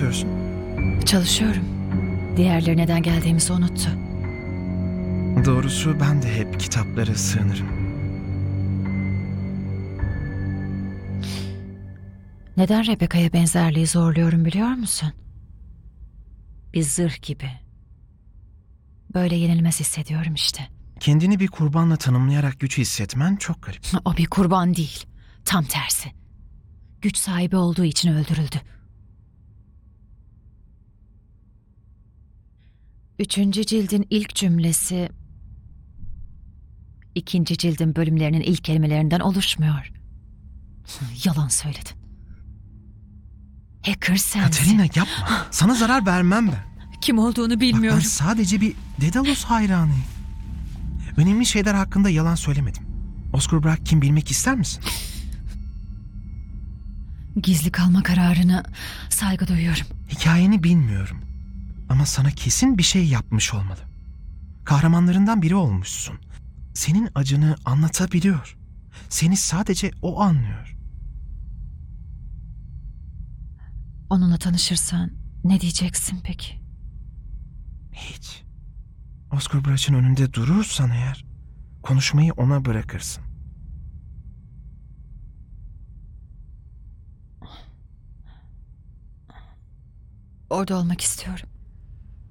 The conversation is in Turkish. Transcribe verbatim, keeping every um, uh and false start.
yapıyorsun? Çalışıyorum. Diğerleri neden geldiğimizi unuttu. Doğrusu ben de hep kitaplara sığınırım. Neden Rebecca'ya benzerliği zorluyorum biliyor musun? Bir zırh gibi. Böyle yenilmez hissediyorum işte. Kendini bir kurbanla tanımlayarak güç hissetmen çok garip. O bir kurban değil. Tam tersi. Güç sahibi olduğu için öldürüldü. Üçüncü cildin ilk cümlesi ikinci cildin bölümlerinin ilk kelimelerinden oluşmuyor. Yalan söyledin. Hacker sensin. Katerina yapma. Sana zarar vermem ben. Kim olduğunu Bak, bilmiyorum. ben sadece bir Daedalus hayranıyım. Önemli şeyler hakkında yalan söylemedim. Oscar Brack kim bilmek ister misin? Gizli kalma kararına saygı duyuyorum. Hikayeni bilmiyorum. Ama sana kesin bir şey yapmış olmalı. Kahramanlarından biri olmuşsun. Senin acını anlatabiliyor. Seni sadece o anlıyor. Onunla tanışırsan ne diyeceksin peki? Hiç. Oscar Brack'ın önünde durursan eğer, konuşmayı ona bırakırsın. Orada olmak istiyorum.